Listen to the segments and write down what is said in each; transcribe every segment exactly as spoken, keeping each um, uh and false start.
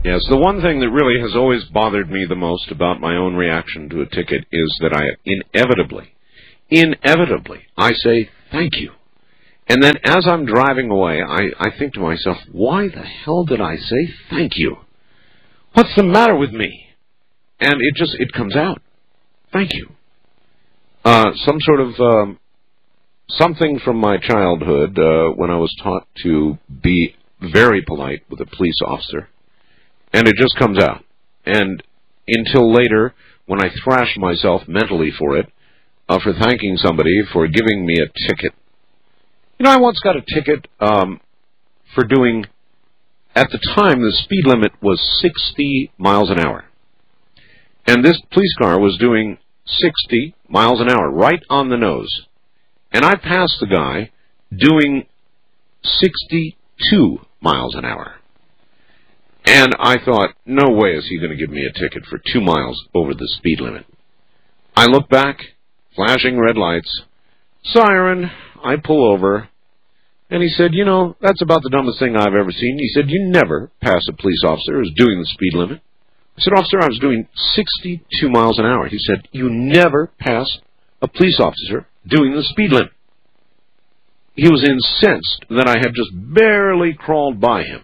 Yes, the one thing that really has always bothered me the most about my own reaction to a ticket is that I inevitably, inevitably, I say thank you. And then as I'm driving away, I, I think to myself, why the hell did I say thank you? What's the matter with me? And it just, it comes out. Thank you. Uh, some sort of, um, something from my childhood, uh, when I was taught to be very polite with a police officer. And it just comes out. And until later, when I thrash myself mentally for it, uh, for thanking somebody for giving me a ticket. You know, I once got a ticket um, for doing, at the time, the speed limit was sixty miles an hour. And this police car was doing sixty miles an hour, right on the nose. And I passed the guy doing sixty-two miles an hour. And I thought, no way is he going to give me a ticket for two miles over the speed limit. I look back, flashing red lights, siren, I pull over, and he said, you know, that's about the dumbest thing I've ever seen. He said, you never pass a police officer who's doing the speed limit. I said, officer, I was doing sixty-two miles an hour. He said, you never pass a police officer doing the speed limit. He was incensed that I had just barely crawled by him.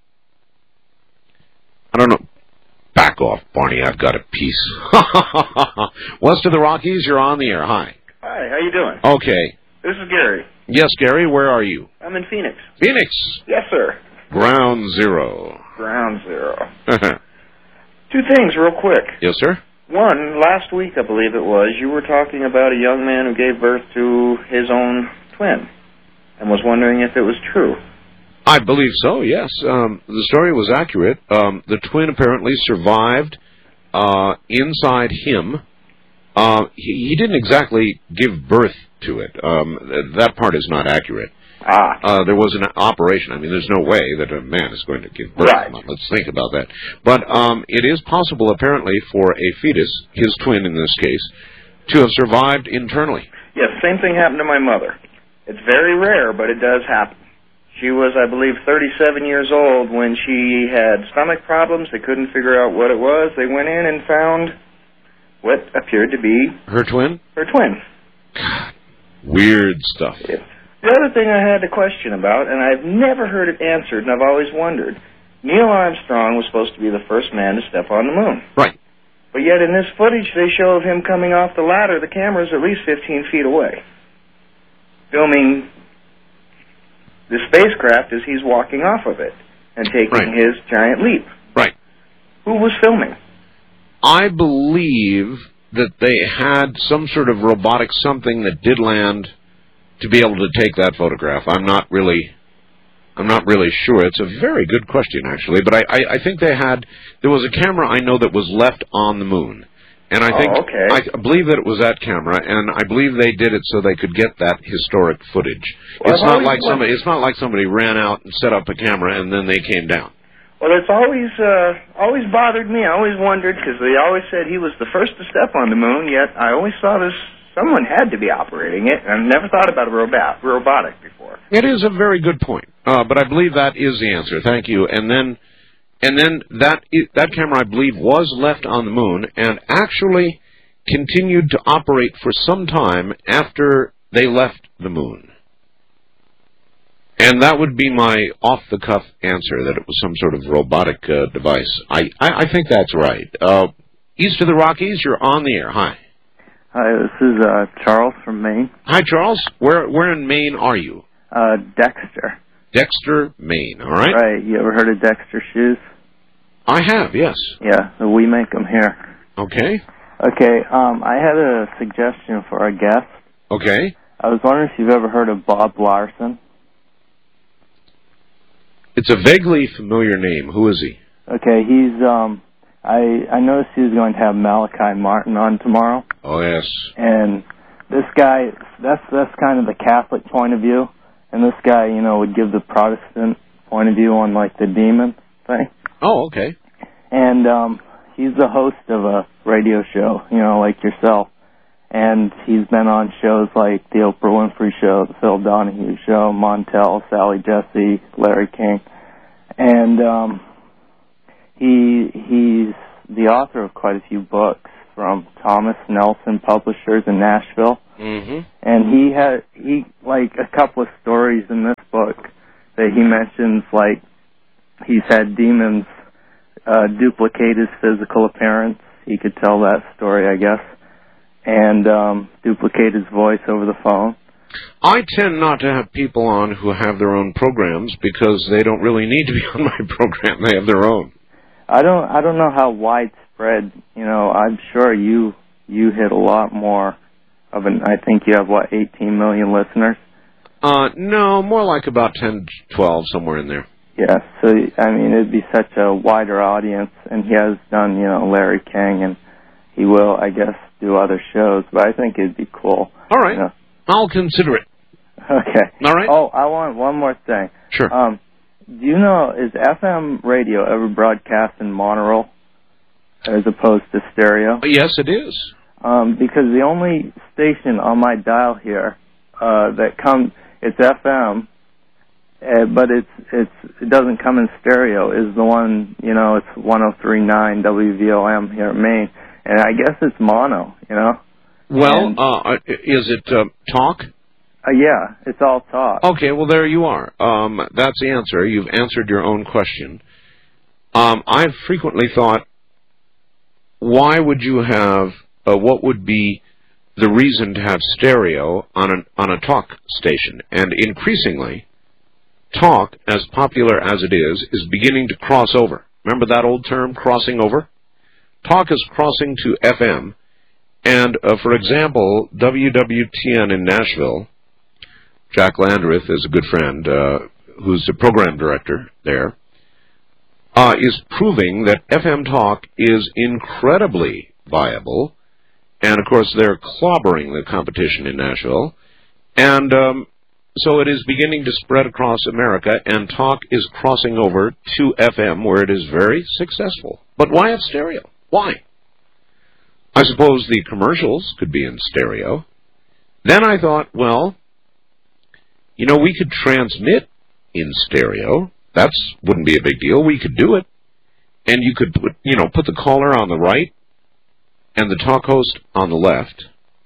I don't know. Back off, Barney. I've got a piece. West of the Rockies, you're on the air. Hi. Hi, how you doing? Okay. This is Gary. Yes, Gary, where are you? I'm in Phoenix. Phoenix? Yes, sir. Ground zero. Ground zero. Two things real quick. Yes, sir? One, last week, I believe it was, you were talking about a young man who gave birth to his own twin and was wondering if it was true. I believe so, yes. Um, the story was accurate. Um, the twin apparently survived uh, inside him. Uh, he, he didn't exactly give birth to it. Um, that part is not accurate. Ah. Uh, there was an operation. I mean, there's no way that a man is going to give birth. Right. Let's think about that. But um, it is possible, apparently, for a fetus, his twin in this case, to have survived internally. Yes, same thing happened to my mother. It's very rare, but it does happen. She was, I believe, thirty-seven years old when she had stomach problems. They couldn't figure out what it was. They went in and found what appeared to be... Her twin? Her twin. God, weird stuff. Yeah. The other thing I had to question about, and I've never heard it answered, and I've always wondered, Neil Armstrong was supposed to be the first man to step on the moon. Right. But yet in this footage they show of him coming off the ladder, the camera's at least fifteen feet away, filming the spacecraft as he's walking off of it and taking right. his giant leap. Right. Who was filming? I believe that they had some sort of robotic something that did land to be able to take that photograph. I'm not really, I'm not really sure. It's a very good question, actually. But I, I, I think they had, there was a camera I know that was left on the moon. And I think, oh, okay. I believe that it was that camera, and I believe they did it so they could get that historic footage. Well, it's I've not like wondered. somebody, it's not like somebody ran out and set up a camera and then they came down. Well, it's always uh, always bothered me. I always wondered, because they always said he was the first to step on the moon, yet I always saw this, someone had to be operating it, and I've never thought about a robot, robotic before. It is a very good point, uh, but I believe that is the answer. Thank you. And then, and then that that camera, I believe, was left on the moon and actually continued to operate for some time after they left the moon. And that would be my off-the-cuff answer, that it was some sort of robotic uh, device. I, I, I think that's right. Uh, east of the Rockies, you're on the air. Hi. Hi, this is uh, Charles from Maine. Hi, Charles. Where where in Maine are you? Uh, Dexter. Dexter, Maine, all right? Right. You ever heard of Dexter Shoes? I have, yes. Yeah, we make them here. Okay. Okay, um, I had a suggestion for our guest. Okay. I was wondering if you've ever heard of Bob Larson. It's a vaguely familiar name. Who is he? Okay, he's, um, I, I noticed he was going to have Malachi Martin on tomorrow. Oh, yes. And this guy, that's, that's kind of the Catholic point of view. And this guy, you know, would give the Protestant point of view on, like, the demon thing. Oh, okay. And, um, he's the host of a radio show, you know, like yourself. And he's been on shows like the Oprah Winfrey Show, the Phil Donahue Show, Montel, Sally Jesse, Larry King. And um, he he's the author of quite a few books from Thomas Nelson Publishers in Nashville. Mm-hmm. And he had, he, like, a couple of stories in this book that he mentions, like, he's had demons uh, duplicate his physical appearance. He could tell that story, I guess, and um, duplicate his voice over the phone. I tend not to have people on who have their own programs because they don't really need to be on my program. They have their own. I don't, I don't know how widespread, you know, I'm sure you, you hit a lot more of an, I think you have, what, eighteen million listeners? Uh, no, more like about ten, twelve, somewhere in there. Yeah, so, I mean, it'd be such a wider audience, and he has done, you know, Larry King, and he will, I guess, do other shows, but I think it'd be cool. All right. You know? I'll consider it. Okay. All right. Oh, I want one more thing. Sure. Um, do you know, is F M radio ever broadcast in monaural as opposed to stereo? Yes, it is. Um, because the only station on my dial here uh, that comes, it's F M, uh, but it's it's it doesn't come in stereo. Is the one, you know, it's one oh three point nine W V O M here in Maine, and I guess it's mono, you know. Well, and, uh, is it uh, talk? Uh, yeah, it's all talk. Okay, well, there you are. Um, that's the answer. You've answered your own question. Um, I've frequently thought, why would you have, uh, what would be the reason to have stereo on, an, on a talk station? And increasingly, talk, as popular as it is, is beginning to cross over. Remember that old term, crossing over? Talk is crossing to F M. And, uh, for example, W W T N in Nashville, Jack Landreth is a good friend, uh, who's the program director there, uh, is proving that F M talk is incredibly viable. And, of course, they're clobbering the competition in Nashville. And um, so it is beginning to spread across America, and talk is crossing over to F M, where it is very successful. But why have stereo? Why? I suppose the commercials could be in stereo. Then I thought, well, you know, we could transmit in stereo. That wouldn't be a big deal. We could do it. And you could put, you know, put the caller on the right and the talk host on the left.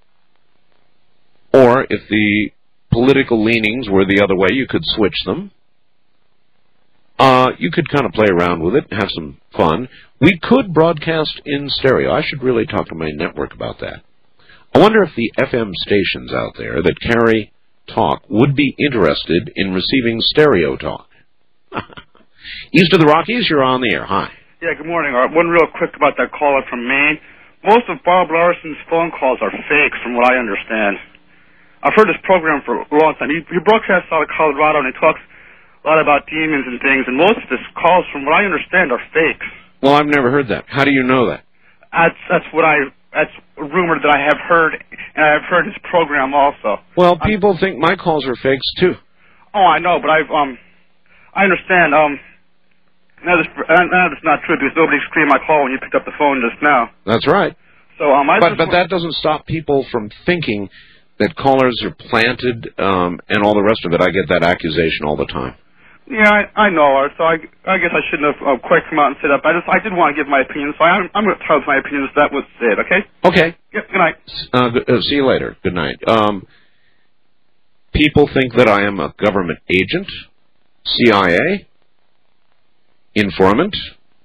Or if the political leanings were the other way, you could switch them. Uh, you could kind of play around with it, have some fun. We could broadcast in stereo. I should really talk to my network about that. I wonder if the F M stations out there that carry talk would be interested in receiving stereo talk. East of the Rockies, you're on the air. Hi. Yeah, good morning. Art. One real quick about that caller from Maine. Most of Bob Larson's phone calls are fakes, from what I understand. I've heard this program for a long time. He, he broadcasts out of Colorado, and he talks a lot about demons and things, and most of his calls, from what I understand, are fakes. Well, I've never heard that. How do you know that? That's that's what I that's a rumor that I have heard, and I have heard his program also. Well, people I'm, think my calls are fakes too. Oh, I know, but I've um, I understand. Um, now this now that's not true because nobody screened my call when you picked up the phone just now. That's right. So um, I but just but that doesn't stop people from thinking that callers are planted um, and all the rest of it. I get that accusation all the time. Yeah, I, I know, Art, so I, I guess I shouldn't have uh, quite come out and said that, but I just I did want to give my opinion, so I'm, I'm going to tell my opinion. That was it, okay? Okay. Yep, good night. Uh, good, uh, see you later. Good night. Um, people think that I am a government agent, C I A, informant,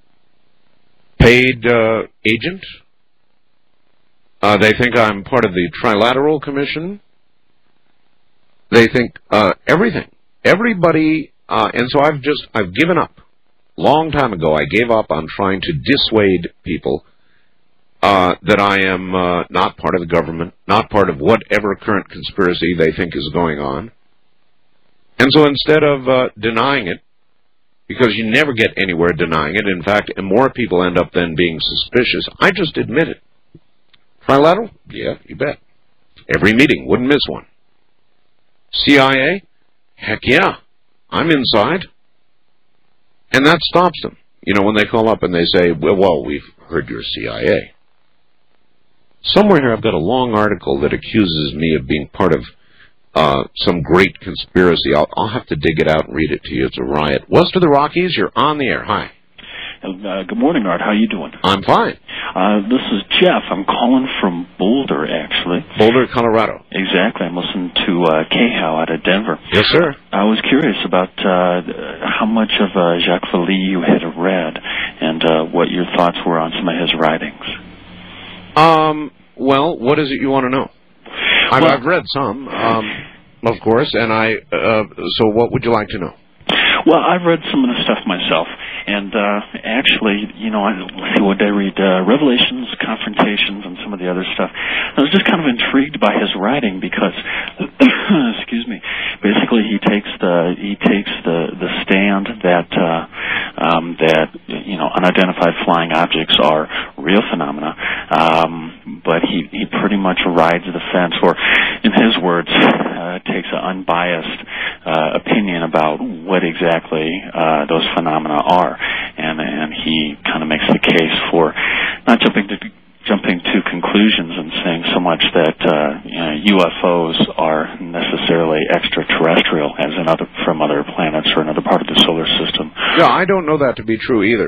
paid uh, agent. Uh, they think I'm part of the Trilateral Commission. They think uh, everything. Everybody... Uh, and so I've just, I've given up. Long time ago, I gave up on trying to dissuade people uh, that I am uh, not part of the government, not part of whatever current conspiracy they think is going on. And so instead of uh, denying it, because you never get anywhere denying it, in fact, and more people end up then being suspicious, I just admit it. Trilateral? Yeah, you bet. Every meeting, wouldn't miss one. C I A? Heck yeah. I'm inside. And that stops them. You know, when they call up and they say, well, well, we've heard you're C I A. Somewhere here I've got a long article that accuses me of being part of uh, some great conspiracy. I'll, I'll have to dig it out and read it to you. It's a riot. West of the Rockies, you're on the air. Hi. Uh, good morning, Art. How you doing? I'm fine. Uh, this is Jeff. I'm calling from Boulder, actually. Boulder, Colorado. Exactly. I'm listening to uh, K-How out of Denver. Yes, sir. I was curious about uh, how much of uh, Jacques Vallée you had read and uh, what your thoughts were on some of his writings. Um. Well, what is it you want to know? I've, well, I've read some, um, of course, and I. Uh, so, what would you like to know? Well, I've read some of the stuff myself, and uh, actually, you know, I, let's see, what did I read? Uh, Revelations, Confrontations, and some of the other stuff. I was just kind of intrigued by his writing because, excuse me, basically he takes the he takes the the stand that uh, um, that you know unidentified flying objects are real phenomena, um, but he he pretty much rides the fence, or in his words, uh, takes an unbiased uh, opinion about what exactly. Exactly, uh, those phenomena are, and and he kind of makes the case for not jumping to jumping to conclusions and saying so much that uh, you know, U F Os are necessarily extraterrestrial, as in other from other planets or another part of the solar system. Yeah, I don't know that to be true either,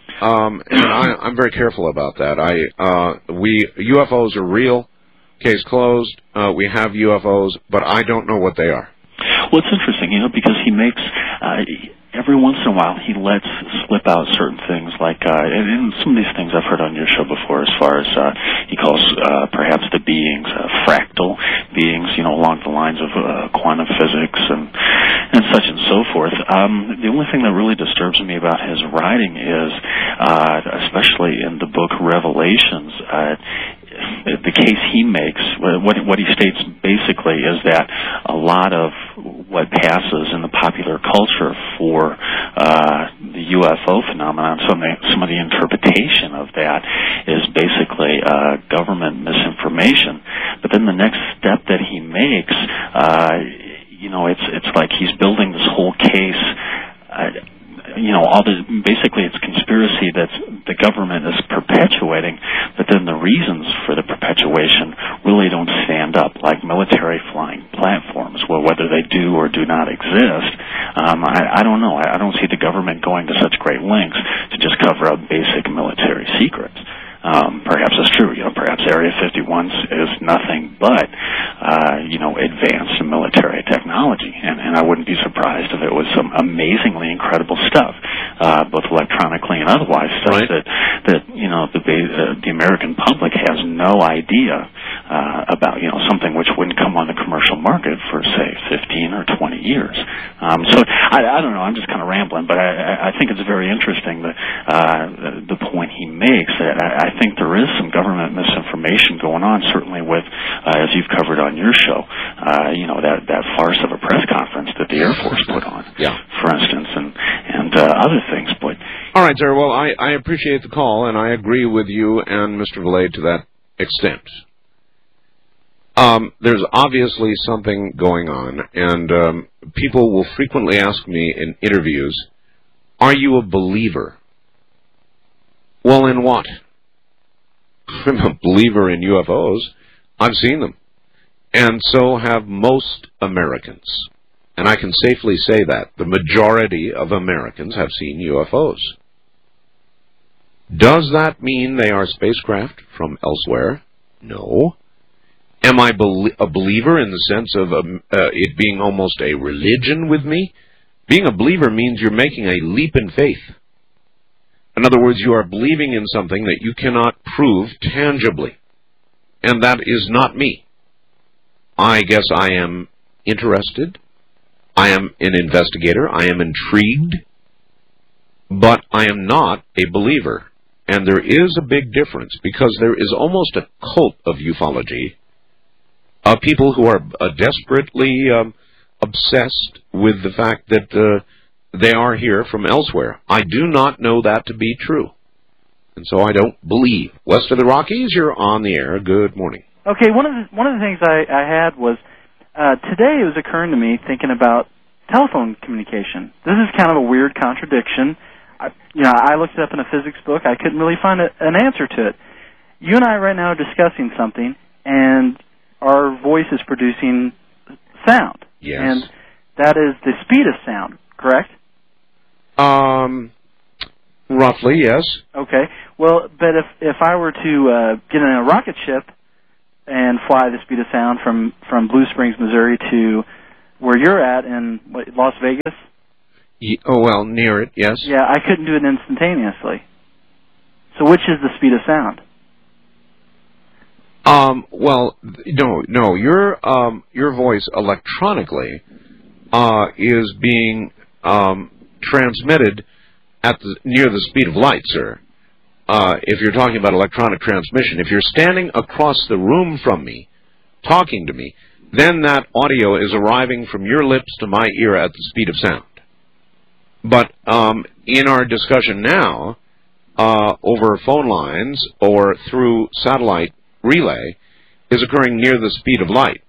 um, and I, I'm very careful about that. I uh, we U F Os are real, case closed. Uh, we have U F Os, but I don't know what they are. Well, it's interesting, you know, because he makes, uh, every once in a while, he lets slip out certain things like, uh, and, and some of these things I've heard on your show before as far as, uh, he calls, uh, perhaps the beings, uh, fractal beings, you know, along the lines of, uh, quantum physics and, and such and so forth. Um, the only thing that really disturbs me about his writing is, uh, especially in the book Revelations, uh, the case he makes, what what he states basically is that a lot of what passes in the popular culture for uh, the U F O phenomenon, some of the, some of the interpretation of that is basically uh, government misinformation. But then the next step that he makes, uh, you know, it's it's like he's building this whole case. Uh, You know, all the basically it's conspiracy that the government is perpetuating, but then the reasons for the perpetuation really don't stand up, like military flying platforms. Well, whether they do or do not exist, um, I, I don't know. I, I don't see the government going to such great lengths to just cover up basic military secrets. Um, perhaps it's true. You know, perhaps Area fifty-one is nothing but, uh, you know, advanced military technology, and, and I wouldn't be surprised if it was some amazingly incredible stuff, uh, both electronically and otherwise, stuff right. that that you know the uh, the American public has no idea uh, about. You know, something which wouldn't come on the commercial market for say fifteen or twenty years. Um, so I, I don't know. I'm just kind of rambling, but I, I think it's very interesting the uh, the point he makes that I, I think there is some government misinformation going on, certainly with, uh, as you've covered on your show, uh, you know, that, that farce of a press conference that the Air Force put on, yeah. for instance, and, and uh, other things. But all right, sir, well, I, I appreciate the call, and I agree with you and Mister Vallée to that extent. Um, there's obviously something going on, and um, people will frequently ask me in interviews, are you a believer? Well, in what? I'm a believer in U F Os. I've seen them. And so have most Americans. And I can safely say that. The majority of Americans have seen U F Os. Does that mean they are spacecraft from elsewhere? No. Am I be- a believer in the sense of um, uh, it being almost a religion with me? Being a believer means you're making a leap in faith. In other words, you are believing in something that you cannot prove tangibly. And that is not me. I guess I am interested. I am an investigator. I am intrigued. But I am not a believer. And there is a big difference because there is almost a cult of ufology, of people who are uh, desperately um, obsessed with the fact that uh, they are here from elsewhere. I do not know that to be true. And so I don't believe. West of the Rockies, you're on the air. Good morning. Okay, one of the, one of the things I, I had was, uh, today it was occurring to me thinking about telephone communication. This is kind of a weird contradiction. I, you know, I looked it up in a physics book. I couldn't really find a, an answer to it. You and I right now are discussing something, and our voice is producing sound. Yes. And that is the speed of sound, correct? Um, Roughly, yes. Okay. Well, but if if I were to uh, get in a rocket ship and fly the speed of sound from, from Blue Springs, Missouri to where you're at in what, Las Vegas? Ye- oh, well, near it, yes. Yeah, I couldn't do it instantaneously. So which is the speed of sound? Um, well, no, no. Your um, your voice electronically uh, is being um, transmitted at the, near the speed of light, sir. Uh, if you're talking about electronic transmission, if you're standing across the room from me, talking to me, then that audio is arriving from your lips to my ear at the speed of sound. But um, in our discussion now, uh, over phone lines or through satellite relay, is occurring near the speed of light.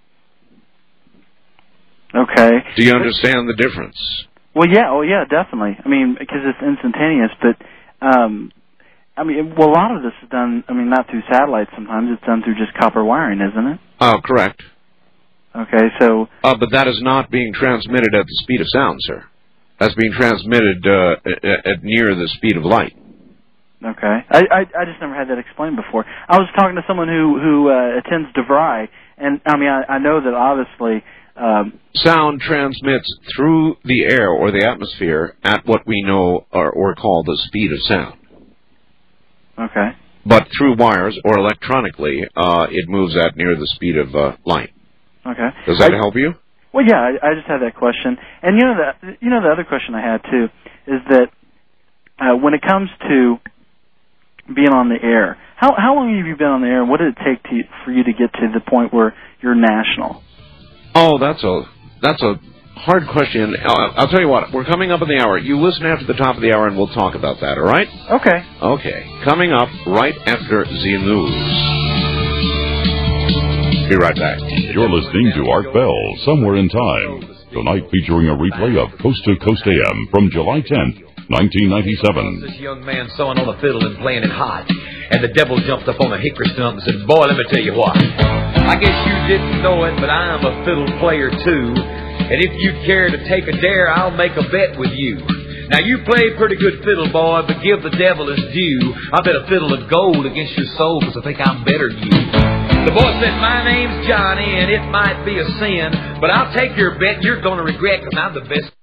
Okay. Do you understand the difference? Well, yeah. Oh, yeah, definitely. I mean, because it's instantaneous, but um, I mean, well, a lot of this is done. I mean, not through satellites. Sometimes it's done through just copper wiring, isn't it? Oh, correct. Okay, so. Uh, but that is not being transmitted at the speed of sound, sir. That's being transmitted uh, at, at near the speed of light. Okay, I, I I just never had that explained before. I was talking to someone who who uh, attends DeVry, and I mean, I, I know that obviously. Um, Sound transmits through the air or the atmosphere at what we know or, or call the speed of sound. Okay. But through wires or electronically, uh, it moves at near the speed of uh, light. Okay. Does that I, help you? Well, yeah, I, I just had that question, and you know the you know the other question I had too is that uh, when it comes to being on the air, how how long have you been on the air, and what did it take to for you to get to the point where you're national? Oh, that's a that's a hard question. I'll, I'll tell you what. We're coming up in the hour. You listen after the top of the hour, and we'll talk about that. All right? Okay. Okay. Coming up right after the news. Be right back. You're listening to Art Bell, Somewhere in Time. Tonight featuring a replay of Coast to Coast A M from July tenth, nineteen ninety-seven. This young man sawing on a fiddle and playing it hot. And the devil jumped up on a hickory stump and said, "Boy, let me tell you what. I guess you didn't know it, but I'm a fiddle player too. And if you care to take a dare, I'll make a bet with you. Now, you play pretty good fiddle, boy, but give the devil his due. I bet a fiddle of gold against your soul because I think I'm better than you." The boy said, "My name's Johnny, and it might be a sin, but I'll take your bet. You're going to regret because I'm the best."